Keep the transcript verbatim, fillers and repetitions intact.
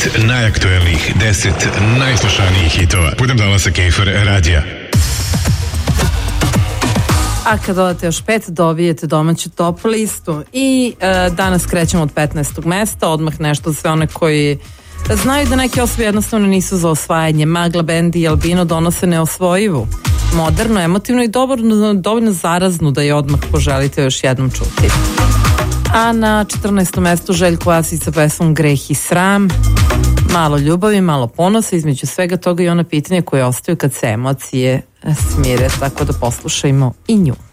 deset najaktuelnijih, deset najslušanijih hitova putem Dallasa Kejfer radija. A kad dodate još pet, dobijete domaću top listu. I e, danas krećemo od petnaestog mesta, odmah nešto za sve one koji znaju da neke osobe jednostavno nisu za osvajanje. Magla, Band i Albino donose Neosvojivu. Moderno, emotivno i dovoljno, dovoljno zaraznu da je odmah poželite još jednom čuti. A na četrnaestom mestu Željko Vasić sa pesmom Greh i sram. Malo ljubavi, malo ponosa, između svega toga i ona pitanja koje ostaju kad se emocije smire, tako da poslušajmo i nju.